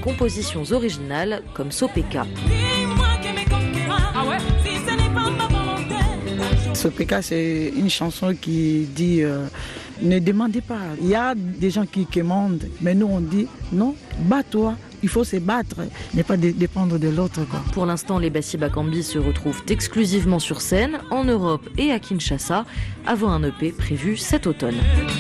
compositions originales comme Sopeka. Sopeka, c'est une chanson qui dit ne demandez pas. Il y a des gens qui commandent, mais nous on dit non, bats-toi. Il faut se battre, ne pas dépendre de l'autre. Pour l'instant, les Bassi Bakambi se retrouvent exclusivement sur scène, en Europe et à Kinshasa, avant un EP prévu cet automne.